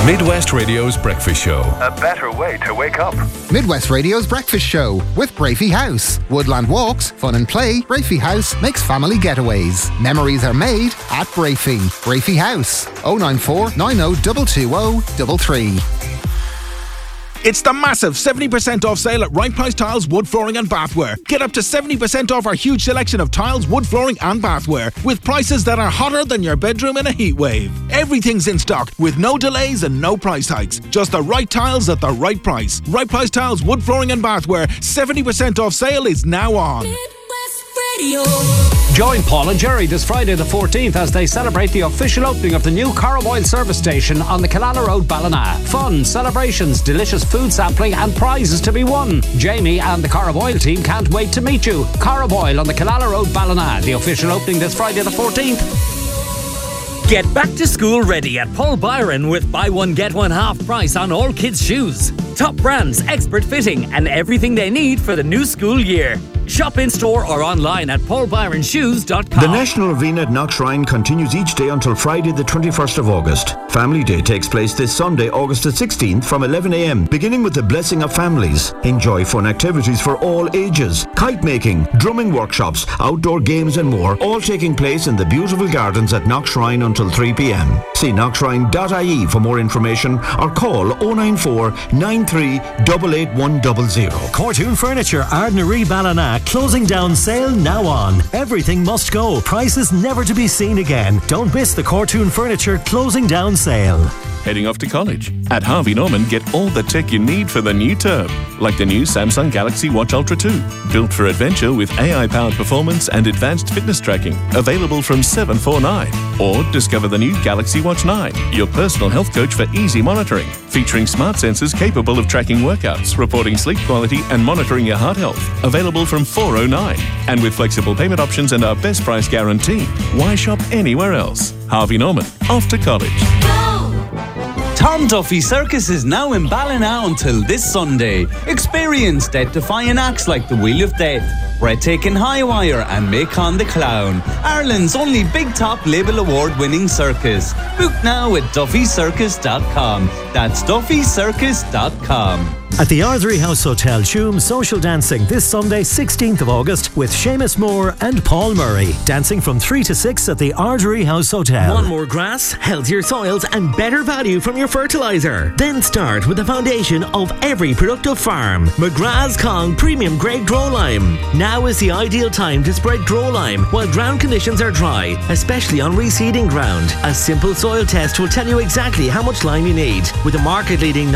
Midwest Radio's Breakfast Show. A better way to wake up. Midwest Radio's Breakfast Show with Brafey House. Woodland walks, fun and play. Brafey House makes family getaways. Memories are made at Brafey. Brafey House. 094 90 220 33. It's the massive 70% off sale at Right Price Tiles, Wood Flooring and Bathware. Get up to 70% off our huge selection of tiles, wood flooring and bathware with prices that are hotter than your bedroom in a heat wave. Everything's in stock with no delays and no price hikes. Just the right tiles at the right price. Right Price Tiles, Wood Flooring and Bathware. 70% off sale is now on. Join Paul and Jerry this Friday the 14th as they celebrate the official opening of the new Carraboyle service station on the Killala Road, Ballina. Fun, celebrations, delicious food sampling and prizes to be won. Jamie and the Carraboyle team can't wait to meet you. Carraboyle on the Killala Road, Ballina. The official opening this Friday the 14th. Get back to school ready at Paul Byron with buy one get one half price on all kids' shoes. Top brands, expert fitting and everything they need for the new school year. Shop in store or online at paulbyronshoes.com. The National Novena at Knockshrine continues each day until Friday the 21st of August. Family Day takes place this Sunday, August the 16th from 11 a.m, beginning with the blessing of families. Enjoy fun activities for all ages, kite making, drumming workshops, outdoor games and more, all taking place in the beautiful gardens at Knockshrine until 3 p.m. See knockshrine.ie for more information or call 094 93 88100. Cortoon Furniture, Ardnaree, Ballina. Closing down sale now on. Everything must go. Prices never to be seen again. Don't miss the Cortoon Furniture closing down sale. Heading off to college? At Harvey Norman, get all the tech you need for the new term, like the new Samsung Galaxy Watch Ultra 2, built for adventure with AI-powered performance and advanced fitness tracking, available from $749. Or discover the new Galaxy Watch 9, your personal health coach for easy monitoring, featuring smart sensors capable of tracking workouts, reporting sleep quality and monitoring your heart health, available from $409. And with flexible payment options and our best price guarantee, why shop anywhere else? Harvey Norman, off to college. Tom Duffy Circus is now in Ballina until this Sunday. Experience death-defying acts like the Wheel of Death, Breathtaking High Wire and Macon the Clown, Ireland's only Big Top Label Award-winning circus. Book now at duffycircus.com. That's duffycircus.com. At the Ardnaree House Hotel, Tuam social dancing this Sunday 16th of August with Seamus Moore and Paul Murray. Dancing from 3 to 6 at the Ardnaree House Hotel. Want more grass, healthier soils and better value from your fertiliser? Then start with the foundation of every productive farm. McGrath's Kong Premium Grade Grow Lime. Now is the ideal time to spread Grow Lime while ground conditions are dry, especially on reseeding ground. A simple soil test will tell you exactly how much lime you need. With a market-leading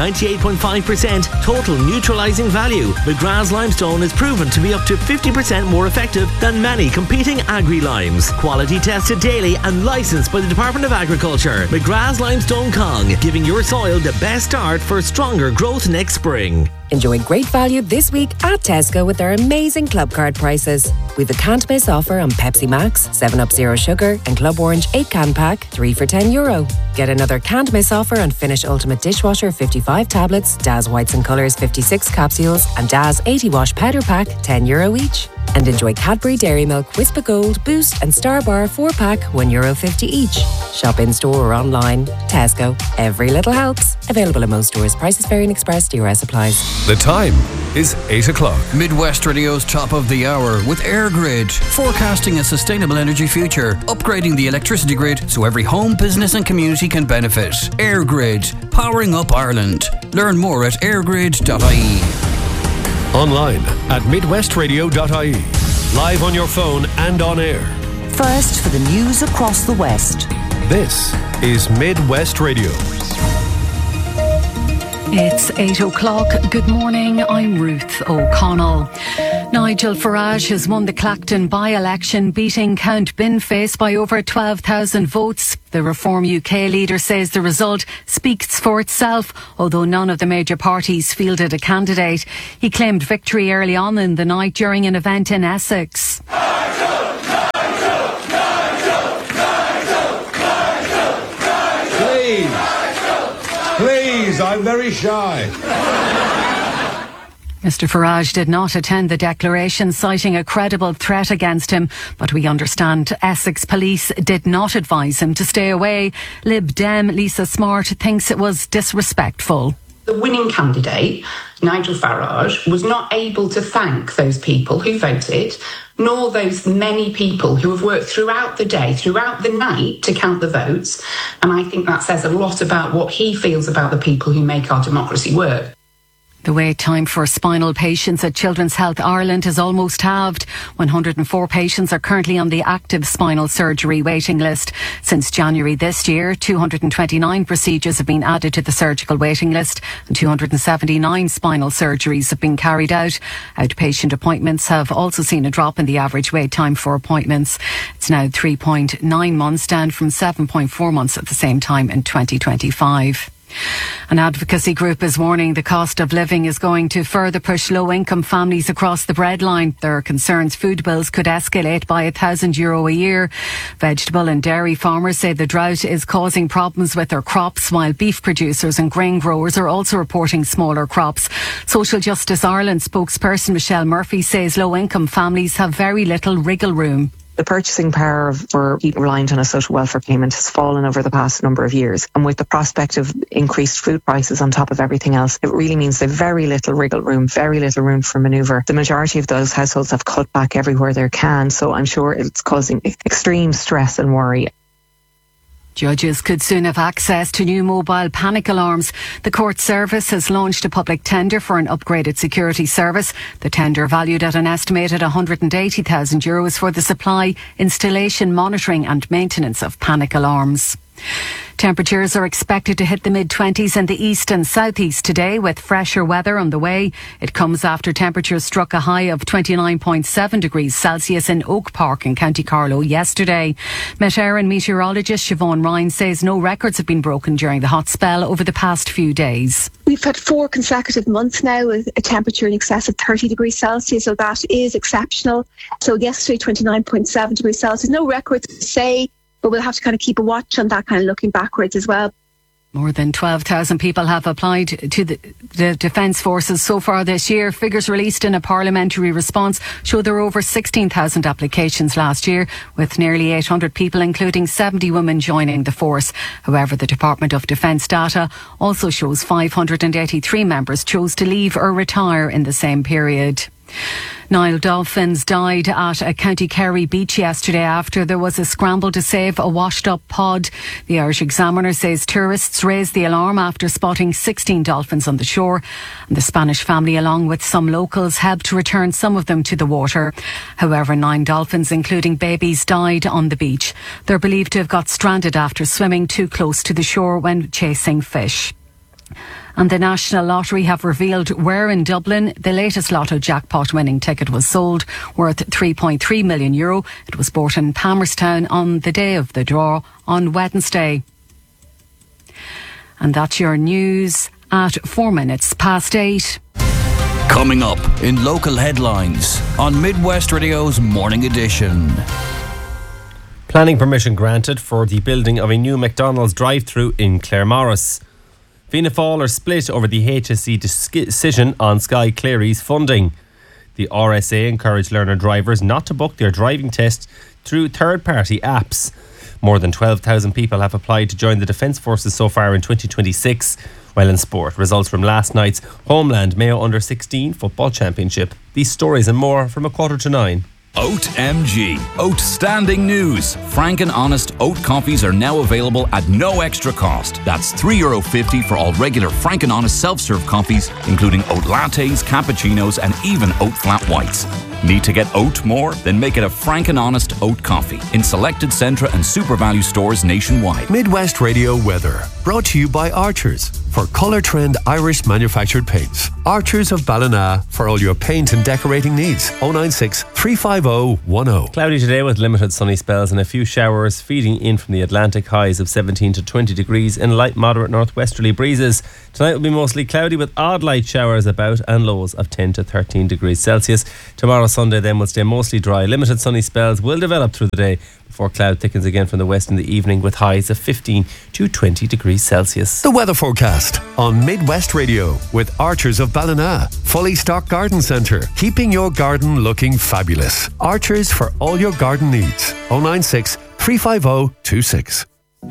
98.5% total neutralising value, McGrath's Limestone is proven to be up to 50% more effective than many competing agri-limes. Quality tested daily and licensed by the Department of Agriculture. McGrath's Limestone Kong, giving your soil the best start for stronger growth next spring. Enjoy great value this week at Tesco with their amazing Club Card prices. We've a can't miss offer on Pepsi Max, 7up Zero Sugar and Club Orange 8 can pack, 3 for €10. Get another can't miss offer on Finish Ultimate Dishwasher 55 tablets, Daz Whites and Colours 56 capsules and Daz 80 wash powder pack, €10 each. And enjoy Cadbury Dairy Milk, Whisper Gold, Boost and Star Bar 4-pack, €1.50 each. Shop in store or online. Tesco. Every little helps. Available in most stores. Prices vary and express. DRS applies. The time is 8 o'clock. Midwest Radio's Top of the Hour with EirGrid. Forecasting a sustainable energy future. Upgrading the electricity grid so every home, business and community can benefit. EirGrid. Powering up Ireland. Learn more at airgrid.ie. Online at midwestradio.ie. Live on your phone and on air. First for the news across the West. This is Midwest Radio. It's 8 o'clock. Good morning. I'm Ruth O'Connell. Nigel Farage has won the Clacton by-election, beating Count Binface by over 12,000 votes. The Reform UK leader says the result speaks for itself, although none of the major parties fielded a candidate. He claimed victory early on in the night during an event in Essex. Please, I'm very shy. Mr Farage did not attend the declaration, citing a credible threat against him, but we understand Essex Police did not advise him to stay away. Lib Dem Lisa Smart thinks it was disrespectful. The winning candidate, Nigel Farage, was not able to thank those people who voted, nor those many people who have worked throughout the day, throughout the night to count the votes. And I think that says a lot about what he feels about the people who make our democracy work. The wait time for spinal patients at Children's Health Ireland is almost halved. 104 patients are currently on the active spinal surgery waiting list. Since January this year, 229 procedures have been added to the surgical waiting list and 279 spinal surgeries have been carried out. Outpatient appointments have also seen a drop in the average wait time for appointments. It's now 3.9 months, down from 7.4 months at the same time in 2025. An advocacy group is warning the cost of living is going to further push low-income families across the breadline. There are concerns food bills could escalate by €1,000 a year. Vegetable and dairy farmers say the drought is causing problems with their crops, while beef producers and grain growers are also reporting smaller crops. Social Justice Ireland spokesperson Michelle Murphy says low-income families have very little wriggle room. The purchasing power for people reliant on a social welfare payment has fallen over the past number of years. And with the prospect of increased food prices on top of everything else, it really means they've very little wriggle room, very little room for manoeuvre. The majority of those households have cut back everywhere they can. So I'm sure it's causing extreme stress and worry. Judges could soon have access to new mobile panic alarms. The court service has launched a public tender for an upgraded security service. The tender, valued at an estimated €180,000 for the supply, installation, monitoring and maintenance of panic alarms. Temperatures are expected to hit the mid-20s in the east and southeast today, with fresher weather on the way. It comes after temperatures struck a high of 29.7 degrees Celsius in Oak Park in County Carlow yesterday. Met Éireann meteorologist Siobhan Ryan says no records have been broken during the hot spell over the past few days. We've had 4 consecutive months now with a temperature in excess of 30 degrees Celsius, so that is exceptional. So yesterday, 29.7 degrees Celsius. No records to say, but we'll have to kind of keep a watch on that, kind of looking backwards as well. More than 12,000 people have applied to the Defence Forces so far this year. Figures released in a parliamentary response show there were over 16,000 applications last year, with nearly 800 people, including 70 women, joining the force. However, the Department of Defence data also shows 583 members chose to leave or retire in the same period. Nile dolphins died at a County Kerry beach yesterday after there was a scramble to save a washed-up pod. The Irish Examiner says tourists raised the alarm after spotting 16 dolphins on the shore, and the Spanish family, along with some locals, helped return some of them to the water. However, 9 dolphins, including babies, died on the beach. They're believed to have got stranded after swimming too close to the shore when chasing fish. And the National Lottery have revealed where in Dublin the latest Lotto jackpot winning ticket was sold, worth €3.3 million. It was bought in Palmerstown on the day of the draw on Wednesday. And that's your news at 8:04. Coming up in local headlines on Midwest Radio's Morning Edition. Planning permission granted for the building of a new McDonald's drive-through in Claremorris. Fianna Fáil are split over the HSE decision on Sky Cleary's funding. The RSA encouraged learner drivers not to book their driving test through third-party apps. More than 12,000 people have applied to join the Defence Forces so far in 2026. While in sport, results from last night's Homeland Mayo Under-16 Football Championship. These stories and more from 8:45. Oat MG. Outstanding news. Frank and Honest oat coffees are now available at no extra cost. That's €3.50 for all regular Frank and Honest self-serve coffees, including oat lattes, cappuccinos and even oat flat whites. Need to get oat more? Then make it a Frank and Honest oat coffee in selected Centra and Super Value stores nationwide. Midwest Radio weather, brought to you by Archers for Colour Trend Irish manufactured paints. Archers of Ballina for all your paint and decorating needs. 096 350 10. Cloudy today with limited sunny spells and a few showers feeding in from the Atlantic, highs of 17 to 20 degrees and light moderate northwesterly breezes. Tonight will be mostly cloudy with odd light showers about and lows of 10 to 13 degrees Celsius. Tomorrow Sunday then will stay mostly dry. Limited sunny spells will develop through the day, before cloud thickens again from the west in the evening with highs of 15 to 20 degrees Celsius. The weather forecast on Midwest Radio with Archers of Ballina. Fully stocked garden centre, keeping your garden looking fabulous. Archers for all your garden needs. 096 350 26.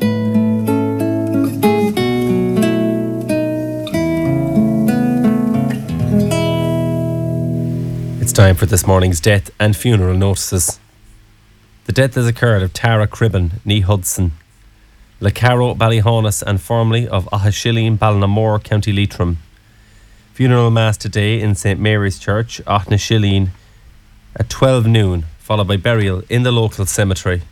It's time for this morning's death and funeral notices. The death has occurred of Tara Cribben, ní Hudson, Le Caro, Ballyhaunis, and formerly of Ahashilleen, Ballinamore, County Leitrim. Funeral mass today in St Mary's Church, Aughnashilleen, at 12 noon, followed by burial in the local cemetery.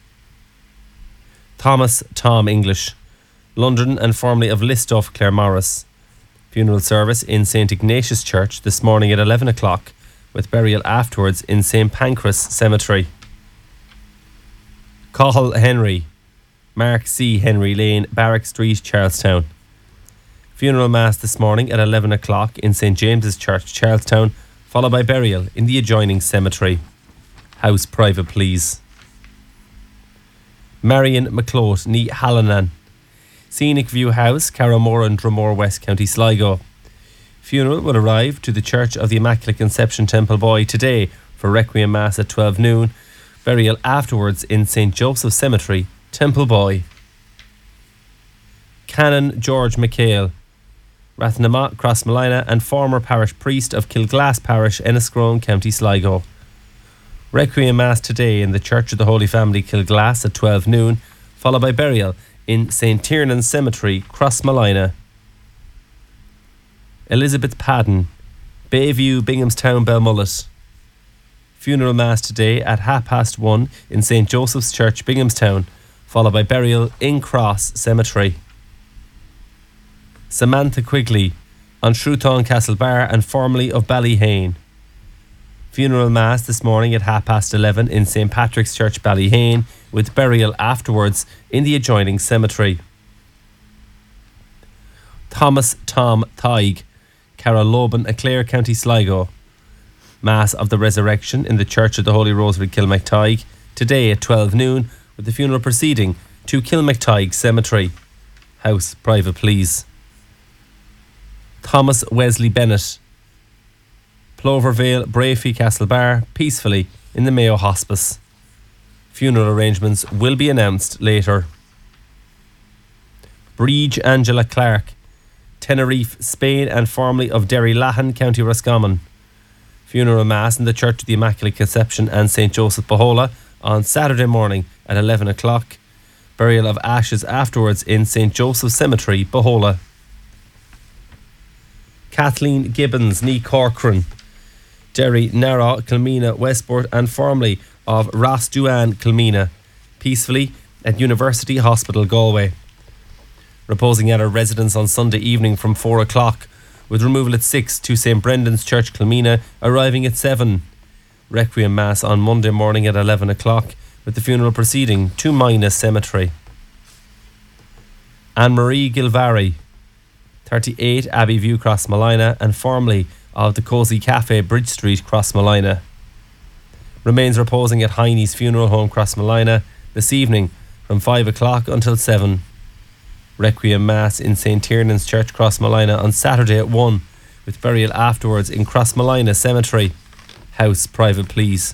Thomas Tom English, London, and formerly of Listoff, Claremorris. Funeral service in St Ignatius Church this morning at 11 o'clock, with burial afterwards in St Pancras Cemetery. Cahill Henry, Mark C. Henry Lane, Barrack Street, Charlestown. Funeral mass this morning at 11 o'clock in St James's Church, Charlestown, followed by burial in the adjoining cemetery. House private, please. Marion McCloat, ní Hallinan, Scenic View House, Carramore and Dromore West, County Sligo. Funeral will arrive to the Church of the Immaculate Conception, Templeboy, today for Requiem Mass at 12 noon. Burial afterwards in St Joseph's Cemetery, Templeboy. Canon George McHale, Rathnamagh, Crossmolina, and former parish priest of Kilglass Parish, Enniscrone, County Sligo. Requiem Mass today in the Church of the Holy Family, Kilglass at 12 noon, followed by burial in St Tiernan Cemetery, Crossmolina. Elizabeth Padden, Bayview, Binghamstown, Belmullet. Funeral mass today at 1:30 in St Joseph's Church, Binghamstown, followed by burial in Cross Cemetery. Samantha Quigley, on Shrewton Castlebar and formerly of Ballyhane. Funeral mass this morning at 11:30 in St Patrick's Church, Ballyhane, with burial afterwards in the adjoining cemetery. Thomas Tom Thaig, Carraloban, Clare, County Sligo. Mass of the Resurrection in the Church of the Holy Rosary, Kilmacthaig, today at 12 noon, with the funeral proceeding to Kilmacthaig Cemetery. House private, please. Thomas Wesley Bennett, Plovervale, Brafey, Castlebar, peacefully in the Mayo Hospice. Funeral arrangements will be announced later. Breege Angela Clark, Tenerife, Spain, and formerly of Derrylahan, County Roscommon. Funeral mass in the Church of the Immaculate Conception and St Joseph Bohola on Saturday morning at 11 o'clock. Burial of ashes afterwards in St Joseph Cemetery, Bohola. Kathleen Gibbons, ní Corcoran, Derry, Narra, Kilmena, Westport, and formerly of Rosduan, Kilmena, peacefully at University Hospital, Galway. Reposing at her residence on Sunday evening from 4 o'clock, with removal at 6 to St Brendan's Church, Kilmena, arriving at 7. Requiem Mass on Monday morning at 11 o'clock, with the funeral proceeding to Mina Cemetery. Anne-Marie Gilvary, 38 Abbey View, Crossmolina, and formerly of the Cosy Cafe, Bridge Street, Crossmolina. Remains reposing at Heine's Funeral Home, Crossmolina, this evening from 5 o'clock until 7. Requiem Mass in St Tiernan's Church, Crossmolina, on Saturday at 1, with burial afterwards in Crossmolina Cemetery. House private, please.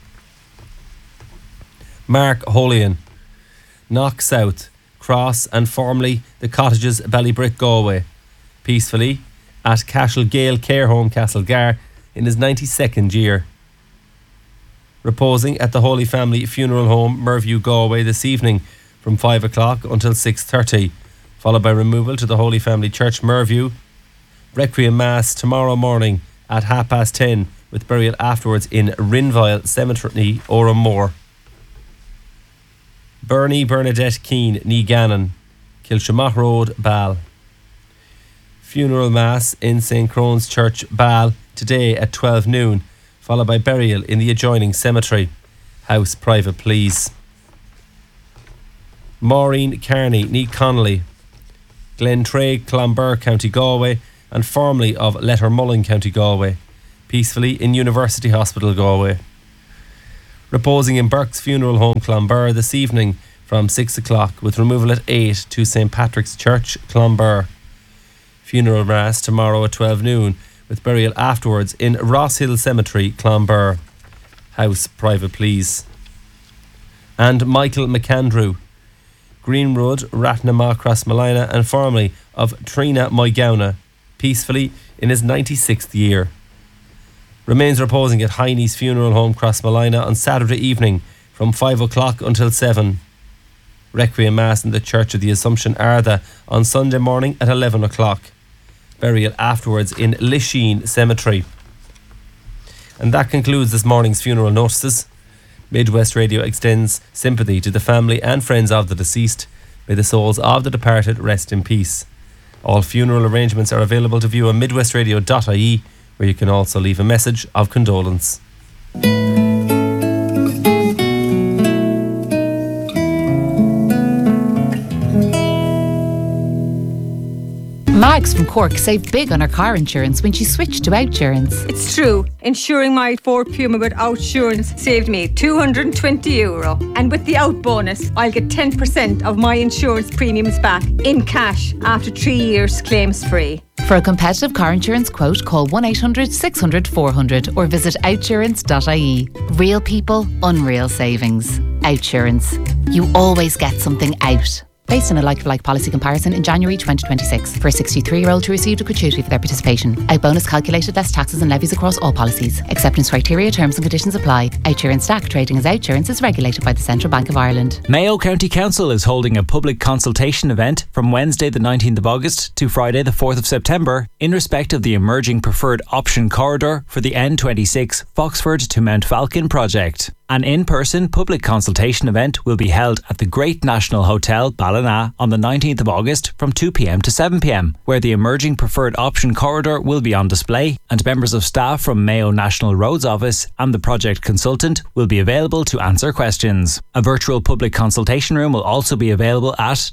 Mark Holian, Knock South, Cross, and formerly the Cottages, Ballybrick, Galway, peacefully at Cashel Gale Care Home, Castlegar, in his 92nd year. Reposing at the Holy Family Funeral Home, Merview, Galway, this evening from 5 o'clock until 6:30, followed by removal to the Holy Family Church, Merview. Requiem Mass tomorrow morning at 10:30, with burial afterwards in Rinvile Cemetery, Oramore. Bernie Bernadette Keane, ní Gannon, Kilshamach Road, Ball. Funeral Mass in St Crone's Church, Ball, today at 12 noon, followed by burial in the adjoining cemetery. House private, please. Maureen Carney, ní Connolly, Glentraig, Clonbur, County Galway, and formerly of Lettermullen, County Galway, peacefully in University Hospital, Galway. Reposing in Burke's Funeral Home, Clonbur, this evening from 6 o'clock, with removal at 8 to St Patrick's Church, Clonbur. Funeral mass tomorrow at 12 noon, with burial afterwards in Ross Hill Cemetery, Clonbur. House private, please. And Michael McAndrew, Greenwood, Ratnama, Crossmalina, and formerly of Trina Moygauna, peacefully in his 96th year. Remains reposing at Heine's Funeral Home, Crossmalina, on Saturday evening from 5 o'clock until 7. Requiem Mass in the Church of the Assumption, Arda, on Sunday morning at 11 o'clock. Burial afterwards in Lisheen Cemetery. And that concludes this morning's funeral notices. Midwest Radio extends sympathy to the family and friends of the deceased. May the souls of the departed rest in peace. All funeral arrangements are available to view on midwestradio.ie, where you can also leave a message of condolence. Mags from Cork saved big on her car insurance when she switched to Outsurance. It's true. Insuring my Ford Puma with Outsurance saved me €220. And with the Out bonus, I'll get 10% of my insurance premiums back in cash after 3 years claims free. For a competitive car insurance quote, call 1-800-600-400 or visit outsurance.ie. Real people, unreal savings. Outsurance. You always get something out. Based on a like-for-like policy comparison in January 2026 for a 63-year-old who received a gratuity for their participation. Out bonus calculated less taxes and levies across all policies. Acceptance criteria, terms and conditions apply. Outsurance Stack trading as Outsurance is regulated by the Central Bank of Ireland. Mayo County Council is holding a public consultation event from Wednesday the 19th of August to Friday the 4th of September in respect of the emerging preferred option corridor for the N26 Foxford to Mount Falcon project. An in-person public consultation event will be held at the Great National Hotel, Ballina, on the 19th of August from 2 p.m. to 7 p.m, where the emerging preferred option corridor will be on display and members of staff from Mayo National Roads Office and the project consultant will be available to answer questions. A virtual public consultation room will also be available at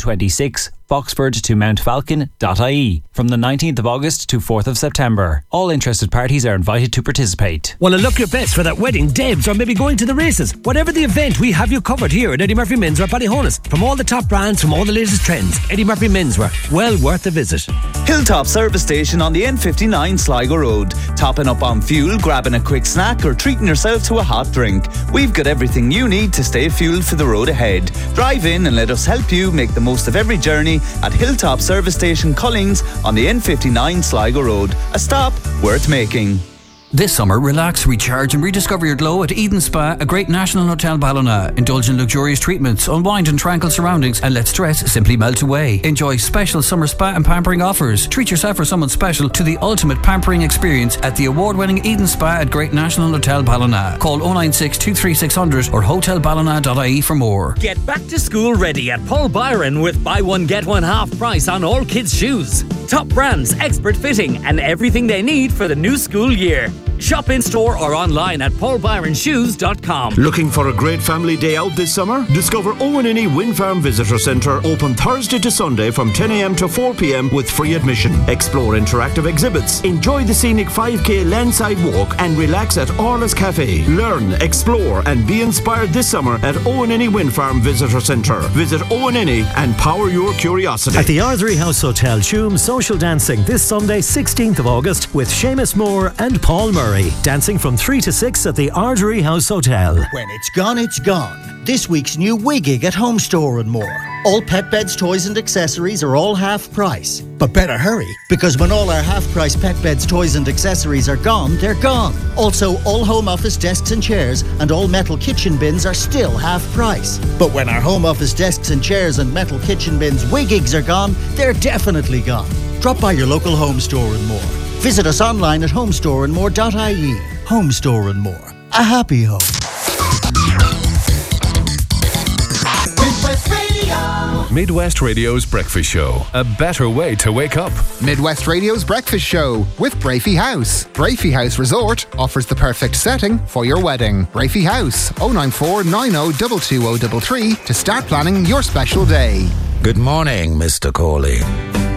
N26 Foxford to mountfalcon.ie from the 19th of August to 4th of September. All interested parties are invited to participate. Want to look your best for that wedding, debs, or maybe going to the races? Whatever the event, we have you covered here at Eddie Murphy Menswear Ballyhonus. From all the top brands, from all the latest trends, Eddie Murphy Menswear, well worth a visit. Hilltop Service Station on the N59 Sligo Road. Topping up on fuel, grabbing a quick snack or treating yourself to a hot drink. We've got everything you need to stay fueled for the road ahead. Drive in and let us help you make the most of every journey at Hilltop Service Station Collings on the N59 Sligo Road. A stop worth making. This summer, relax, recharge and rediscover your glow at Eden Spa, a Great National Hotel Ballina. Indulge in luxurious treatments, unwind in tranquil surroundings and let stress simply melt away. Enjoy special summer spa and pampering offers. Treat yourself or someone special to the ultimate pampering experience at the award-winning Eden Spa at Great National Hotel Ballina. Call 096 23600 or hotelballina.ie for more. Get back to school ready at Paul Byron with buy one get one half price on all kids' shoes. Top brands, expert fitting and everything they need for the new school year. Shop in store or online at paulbyronshoes.com. Looking for a great family day out this summer? Discover Owenini Wind Farm Visitor Centre, open Thursday to Sunday from 10 a.m. to 4 p.m. with free admission. Explore interactive exhibits, enjoy the scenic 5k landside walk and relax at Orla's Cafe. Learn, explore and be inspired this summer at Owenini Wind Farm Visitor Centre. Visit Owenini and power your curiosity. At the Ardry House Hotel, Tuam, social dancing this Sunday 16th of August with Seamus Moore and Paul Murray. Dancing from 3 to 6 at the Ardry House Hotel. When it's gone, it's gone. This week's new Wigig at Home Store and more. All pet beds, toys and accessories are all half price. But better hurry, because when all our half price pet beds, toys and accessories are gone, they're gone. Also, all home office desks and chairs and all metal kitchen bins are still half price. But when our home office desks and chairs and metal kitchen bins Wigigs are gone, they're definitely gone. Drop by your local Home Store and more. Visit us online at homestoreandmore.ie. Home Store and More. A happy home. Midwest Radio. Midwest Radio's Breakfast Show. A better way to wake up. Midwest Radio's Breakfast Show with Brafey House. Brafey House Resort offers the perfect setting for your wedding. Brafey House, 094 90 22033 to start planning your special day. Good morning, Mr. Corley.